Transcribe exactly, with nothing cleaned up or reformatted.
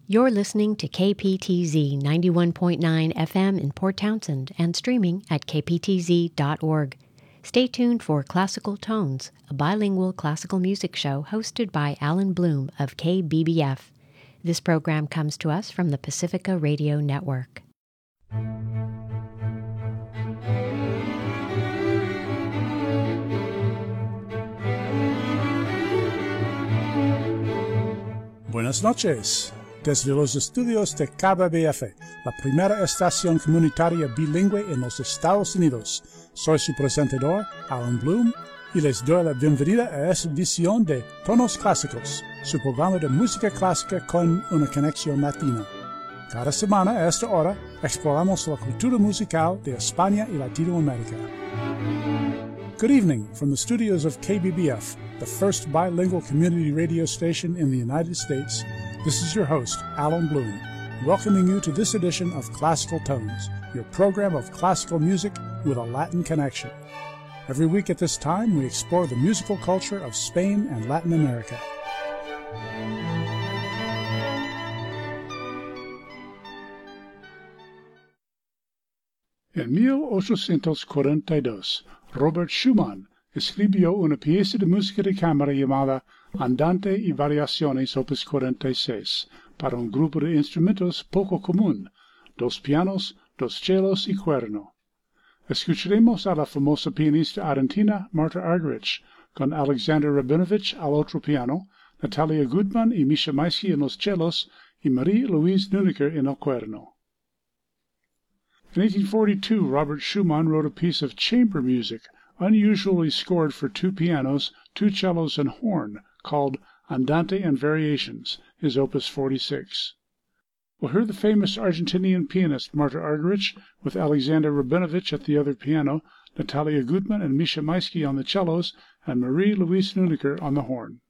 You're listening to K P T Z ninety-one point nine F M in Port Townsend and streaming at k p t z dot org. Stay tuned for Classical Tones, a bilingual classical music show hosted by Alan Bloom of K B B F. This program comes to us from the Pacifica Radio Network. Buenas noches. Desde los estudios de K B B F, la primera estación comunitaria bilingüe en los Estados Unidos, soy su presentador, Alan Bloom, y les doy la bienvenida a esta edición de Tonos Clásicos, su programa de música clásica con una conexión latina. Cada semana a esta hora exploramos la cultura musical de España y Latinoamérica. Good evening from the studios of K B B F, the first bilingual community radio station in the United States. This is your host, Alan Bloom, welcoming you to this edition of Classical Tones, your program of classical music with a Latin connection. Every week at this time, we explore the musical culture of Spain and Latin America. En mil ochocientos cuarenta y dos, Robert Schumann escribió una pieza de música de cámara llamada Andante y Variaciones opus cuarenta y seis para un grupo de instrumentos poco común, dos pianos, dos cellos y cuerno. Escucharemos a la famosa pianista argentina Marta Argerich con Alexander Rabinovich al otro piano, Natalia Gutman y Misha Maisky en los cellos y Marie-Louise Nuneker en el cuerno. In eighteen forty-two, Robert Schumann wrote a piece of chamber music unusually scored for two pianos, two cellos, and horn, called Andante and Variations, his opus forty-six. We'll hear the famous Argentinian pianist Marta Argerich with Alexander Rabinovich at the other piano, Natalia Gutman and Misha Maisky on the cellos, and Marie-Louise Nuneker on the horn.